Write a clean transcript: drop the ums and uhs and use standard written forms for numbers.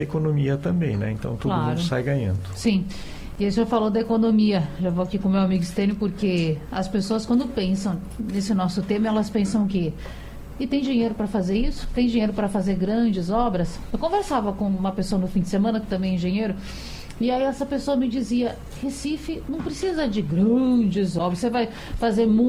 economia também, né? Então todo Claro. mundo sai ganhando. Sim. E aí, o senhor falou da economia. Já vou aqui com o meu amigo Stênio, porque as pessoas, quando pensam nesse nosso tema, elas pensam que e tem dinheiro para fazer isso? Tem dinheiro para fazer grandes obras? Eu conversava com uma pessoa no fim de semana, que também é engenheiro, e aí essa pessoa me dizia: Recife não precisa de grandes obras, você vai fazer